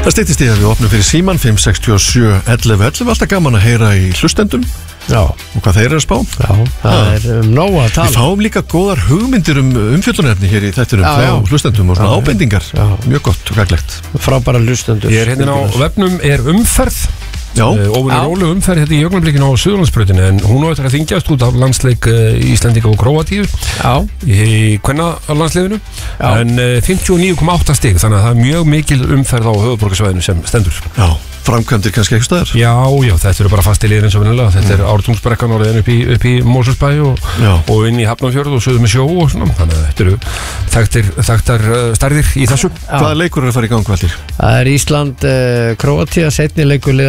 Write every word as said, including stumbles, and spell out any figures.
Það styttist í að við opnum fyrir síman fimm sex sjö ellefu ellefu. Alltaf gaman að heyra í hlustendum. Já. Og hvað þeir eru að spá. Já, það ah. er um nóg að tala. Við fáum líka góðar hugmyndir um umfjöllunarefni hér í þættinum frá hlustendum og svona já, ábendingar. Já. Mjög gott og gaglegt. Frábæra hlustendur. Ég er hérna á vefnum er umferð. Já. Óvinni rólu umferð hérna í augnablikinu á Suðurlandsbrautinni en hún á eftir að þingjast út af landsleik Íslendinga og Króatíu í kvennalandsliðinu en fimmtíu og níu komma átta stig þannig að það er mjög mikil umferð á höfuðborgarsvæðinu sem stendur. Já, framkvæmdir kannski eitthvað staðar? Já, já, þetta eru bara fasti liðir eins og venjulega. Þetta er Ártúnsbrekkan og upp í, upp í Mosfellsbæ og, og inn í Hafnarfjörð og suður með sjó og svona. Þannig að þetta eru þekktir, þekktar stærðir í þessu. Hvaða leikur eru að fara í gang, Valtýr? Það er Ísland, uh, Króatía, seinni leikur liða